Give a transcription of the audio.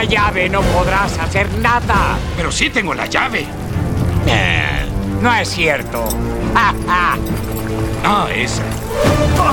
llave no podrás hacer nada. Pero sí tengo la llave. No es cierto. ¡Ja, ja! Ah, esa.